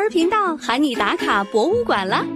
儿频道喊你打卡博物馆啦！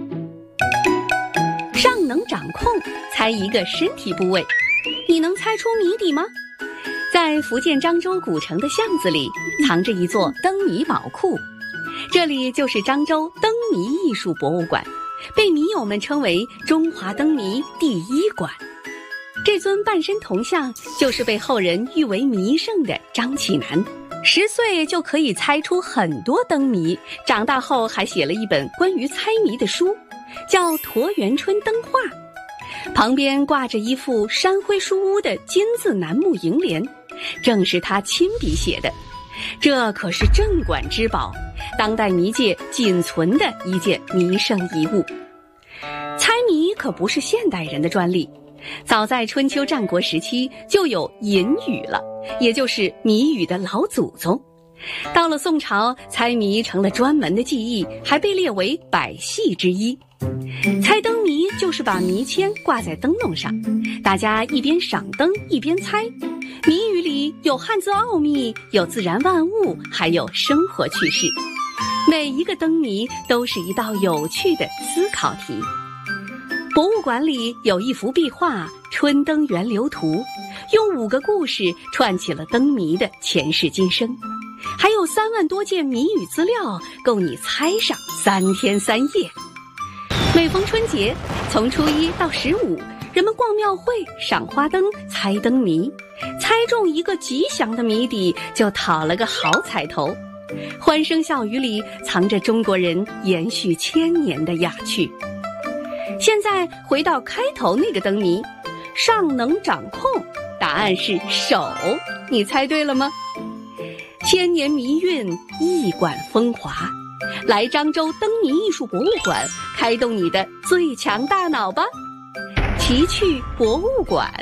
上能掌控，猜一个身体部位，你能猜出谜底吗？在福建漳州古城的巷子里，藏着一座灯谜宝库，这里就是漳州灯谜艺术博物馆，被谜友们称为中华灯谜第一馆。这尊半身铜像就是被后人誉为谜圣的张启南，10岁就可以猜出很多灯谜，长大后还写了一本关于猜谜的书，叫《沱园春灯画》，旁边挂着一副山徽书屋的金字楠木楹联，正是他亲笔写的。这可是镇馆之宝，当代谜界仅存的一件谜圣遗物。猜谜可不是现代人的专利，早在春秋战国时期就有隐语了，也就是谜语的老祖宗。到了宋朝，猜谜成了专门的技艺，还被列为百戏之一。猜灯谜就是把谜签挂在灯笼上，大家一边赏灯一边猜。谜语里有汉字奥秘，有自然万物，还有生活趣事。每一个灯谜都是一道有趣的思考题。博物馆里有一幅壁画《春灯源流图》，用5个故事串起了灯谜的前世今生，还有3万多件谜语资料，够你猜上3天3夜。每逢春节，从初1到15，人们逛庙会、赏花灯、猜灯谜，猜中一个吉祥的谜底，就讨了个好彩头。欢声笑语里藏着中国人延续1000年的雅趣。现在回到开头那个灯谜，上能掌控，答案是手，你猜对了吗？1000年谜韵，一馆风华，来漳州灯谜艺术博物馆，开动你的最强大脑吧！奇趣博物馆。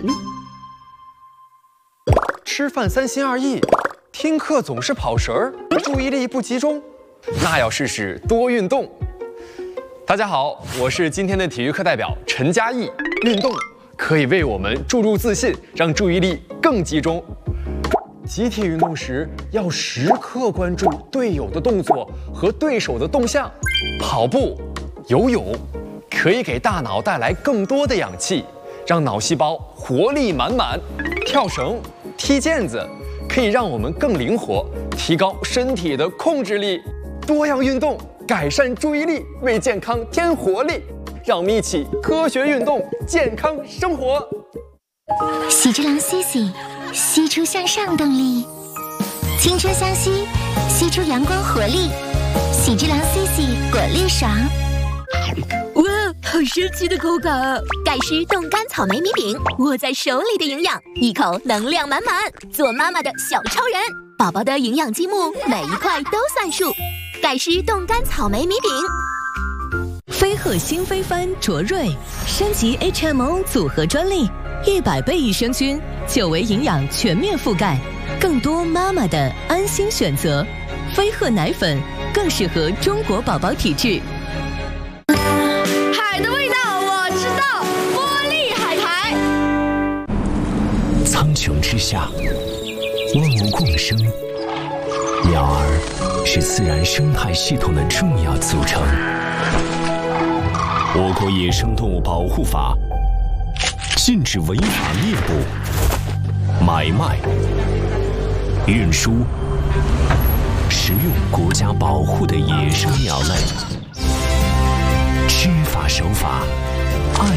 吃饭3心2意，听课总是跑神儿，注意力不集中，那要试试多运动。大家好，我是今天的体育课代表陈嘉译。运动可以为我们注入自信，让注意力更集中。集体运动时要时刻关注队友的动作和对手的动向。跑步、游泳可以给大脑带来更多的氧气，让脑细胞活力满满。跳绳、踢毽子可以让我们更灵活，提高身体的控制力。多样运动改善注意力，为健康添活力。让我们一起科学运动，健康生活。 喜之郎西西，吸出向上动力，青春相吸，吸出阳光活力。喜之郎西西果粒爽。 哇，好神奇的口感啊！ 盖诗冻干草莓米饼，握在手里的营养，一口能量满满，做妈妈的小超人。宝宝的营养积木，每一块都算数。盖诗冻干草莓米饼。 飞鹤新飞帆卓瑞升级 HMO 组合专利，100倍益生菌，9维营养全面覆盖，更多妈妈的安心选择。飞鹤奶粉更适合中国宝宝体质。 海的味道我知道，茉莉海苔。 苍穹之下，万物共生，鸟儿是自然生态系统的重要组成。我国野生动物保护法禁止违法猎捕、买卖、运输、食用国家保护的野生鸟类。知法守法，